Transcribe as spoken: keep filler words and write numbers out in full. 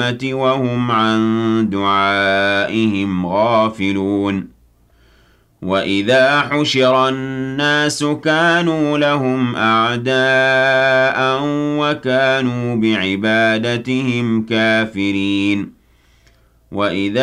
وهم عن دعائهم غافلون وإذا حشر الناس كانوا لهم أعداء وكانوا بعبادتهم كافرين وإذا